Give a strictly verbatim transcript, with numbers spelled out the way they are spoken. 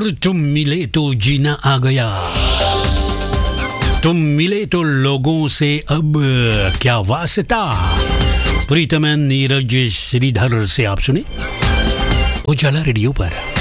अगर तुम मिले तो जीना आ गया, तुम मिले तो लोगों से अब क्या वास्ता। प्रीतम नीरज श्रीधर से आप सुने उजाला रेडियो पर।